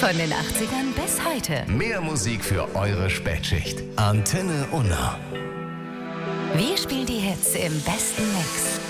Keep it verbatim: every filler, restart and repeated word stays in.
Von den achtzigern bis heute. Mehr Musik für eure Spätschicht. Antenne Unna. Wir spielen die Hits im besten Mix.